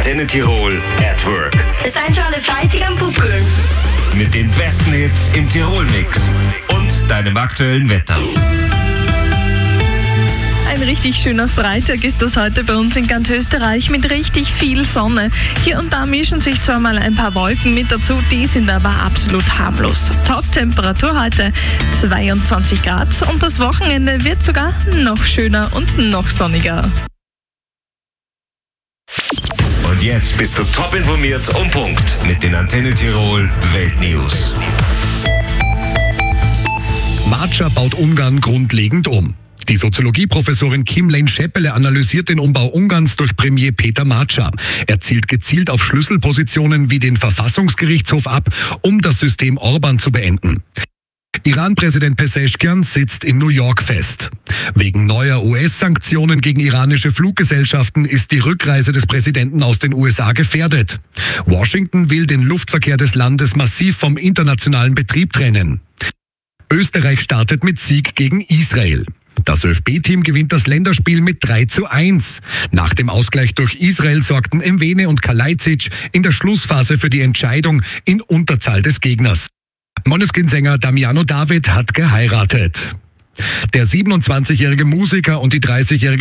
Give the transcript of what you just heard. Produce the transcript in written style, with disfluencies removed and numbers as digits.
Antenne Tirol at Work. Seid schon alle fleißig am Pupkeln. Mit den besten Hits im Tirol-Mix und deinem aktuellen Wetter. Ein richtig schöner Freitag ist das heute bei uns in ganz Österreich mit richtig viel Sonne. Hier und da mischen sich zwar mal ein paar Wolken mit dazu, die sind aber absolut harmlos. Top-Temperatur heute 22 Grad und das Wochenende wird sogar noch schöner und noch sonniger. Und jetzt bist du top informiert und Punkt mit den Antenne Tirol Weltnews. Marcia baut Ungarn grundlegend um. Die Soziologieprofessorin Kim Lane-Scheppele analysiert den Umbau Ungarns durch Premier Peter Marcia. Er zielt gezielt auf Schlüsselpositionen wie den Verfassungsgerichtshof ab, um das System Orban zu beenden. Iran-Präsident Pezeshkian sitzt in New York fest. Wegen neuer US-Sanktionen gegen iranische Fluggesellschaften ist die Rückreise des Präsidenten aus den USA gefährdet. Washington will den Luftverkehr des Landes massiv vom internationalen Betrieb trennen. Österreich startet mit Sieg gegen Israel. Das ÖFB-Team gewinnt das Länderspiel mit 3:1. Nach dem Ausgleich durch Israel sorgten Mwene und Kalajdzic in der Schlussphase für die Entscheidung in Unterzahl des Gegners. Måneskin-Sänger Damiano David hat geheiratet. Der 27-jährige Musiker und die 30-jährige